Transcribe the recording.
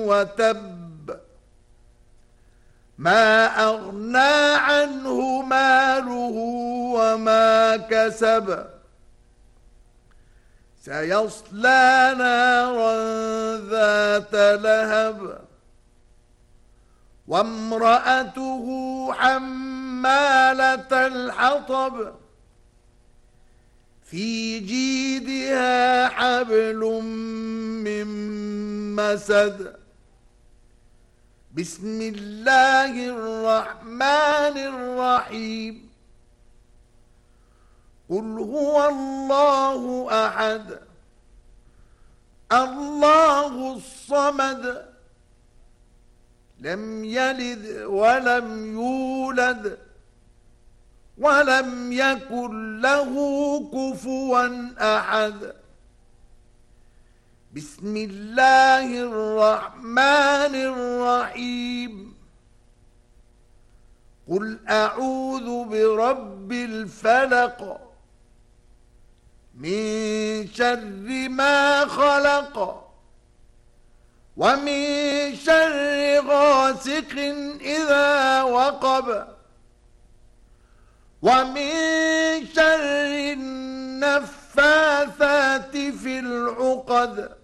وتب ما أغنى عنه ماله وما كسب سيصلى نارا ذات لهب وامرأته حمالة الحطب في جيدها حبل من مسد بسم الله الرحمن الرحيم قل هو الله أحد الله الصمد لم يلد ولم يولد ولم يكن له كفوا أحد بسم الله الرحمن الرحيم قل أعوذ برب الفلق من شر ما خلق ومن شر غاسق إذا وقب ومن شر النفاثات في العقد